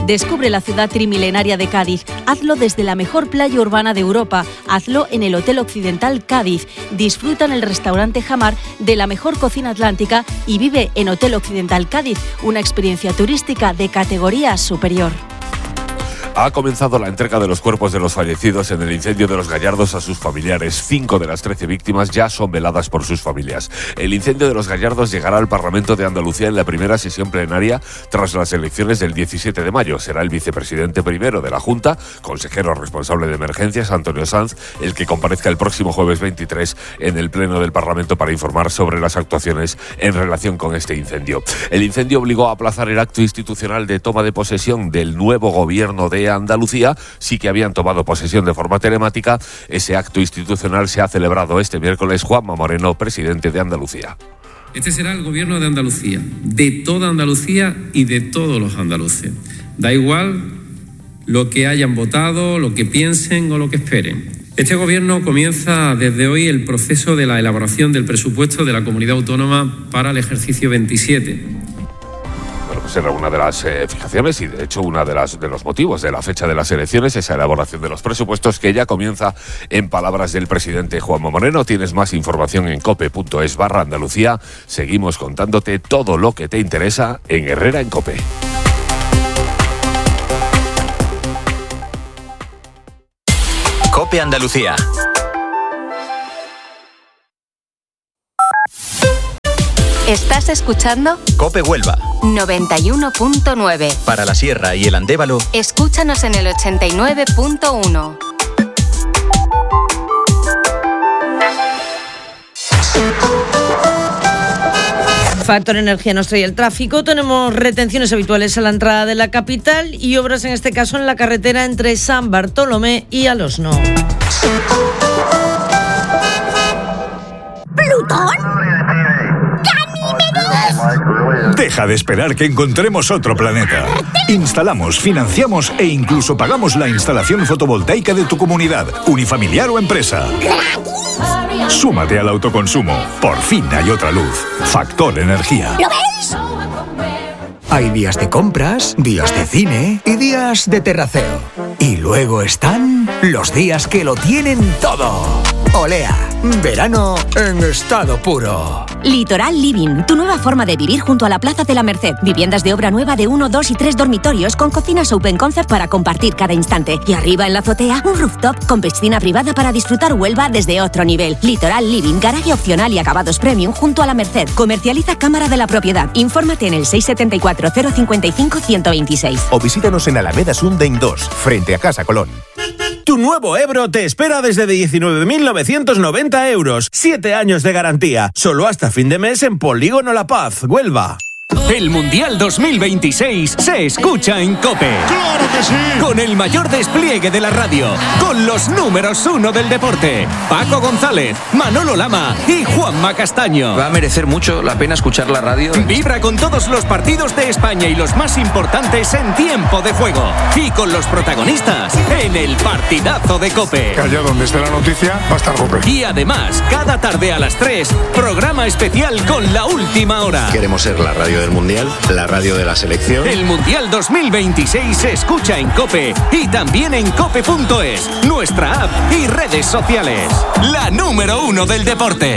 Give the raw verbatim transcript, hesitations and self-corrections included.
Descubre la ciudad trimilenaria de Cádiz. Hazlo desde la mejor playa urbana de Europa. Hazlo en el Hotel Occidental Cádiz. Disfruta en el restaurante Jamar de la mejor cocina atlántica y vive en Hotel Occidental Cádiz, una experiencia turística de categoría superior. Ha comenzado la entrega de los cuerpos de los fallecidos en el incendio de Los Gallardos a sus familiares. Cinco de las trece víctimas ya son veladas por sus familias. El incendio de Los Gallardos llegará al Parlamento de Andalucía en la primera sesión plenaria tras las elecciones del diecisiete de mayo. Será el vicepresidente primero de la Junta, consejero responsable de emergencias, Antonio Sanz, el que comparezca el próximo jueves veintitrés en el Pleno del Parlamento para informar sobre las actuaciones en relación con este incendio. El incendio obligó a aplazar el acto institucional de toma de posesión del nuevo gobierno de Andalucía. Sí que habían tomado posesión de forma telemática. Ese acto institucional se ha celebrado este miércoles. Juanma Moreno, presidente de Andalucía. Este será el gobierno de Andalucía, de toda Andalucía y de todos los andaluces. Da igual lo que hayan votado, lo que piensen o lo que esperen. Este gobierno comienza desde hoy el proceso de la elaboración del presupuesto de la Comunidad Autónoma para el ejercicio veintisiete. Pues era una de las eh, fijaciones y de hecho una de las de los motivos de la fecha de las elecciones, esa elaboración de los presupuestos que ya comienza en palabras del presidente Juanma Moreno. Tienes más información en cope.es barra Andalucía. Seguimos contándote todo lo que te interesa en Herrera en Cope. Cope Andalucía. ¿Estás escuchando? Cope Huelva. noventa y uno punto nueve. Para la Sierra y el Andévalo. Escúchanos en el ochenta y nueve punto uno. Factor Energía nos trae el tráfico. Tenemos retenciones habituales a la entrada de la capital y obras en este caso en la carretera entre San Bartolomé y Alosno. ¿Plutón? Deja de esperar que encontremos otro planeta. Instalamos, financiamos e incluso pagamos la instalación fotovoltaica de tu comunidad, unifamiliar o empresa. Súmate al autoconsumo. Por fin hay otra luz. Factor Energía. ¿Lo veis? Hay días de compras, días de cine y días de terraceo. Y luego están los días que lo tienen todo. Olea, verano en estado puro. Litoral Living, tu nueva forma de vivir junto a la Plaza de la Merced. Viviendas de obra nueva de uno, dos y tres dormitorios con cocinas open concept para compartir cada instante. Y arriba en la azotea, un rooftop con piscina privada para disfrutar Huelva desde otro nivel. Litoral Living, garaje opcional y acabados premium junto a la Merced. Comercializa Cámara de la Propiedad. Infórmate en el seis siete cuatro, cero cinco cinco, uno dos seis. O visítanos en Alameda Sundain dos, frente a Casa Colón. Tu nuevo Ebro te espera desde diecinueve mil novecientos noventa euros. Siete años de garantía. Solo hasta fin de mes en Polígono La Paz, Huelva. El Mundial dos mil veintiséis se escucha en COPE. ¡Claro que sí! Con el mayor despliegue de la radio, con los números uno del deporte, Paco González, Manolo Lama y Juanma Castaño. Va a merecer mucho la pena escuchar la radio. Vibra con todos los partidos de España y los más importantes en tiempo de juego. Y con los protagonistas en el partidazo de COPE. Allá donde esté la noticia, va a estar COPE. Y además, cada tarde a las tres, programa especial con la última hora. Queremos ser la radio del Mundial, la radio de la selección. El Mundial dos mil veintiséis se escucha en COPE y también en cope punto es, nuestra app y redes sociales. La número uno del deporte.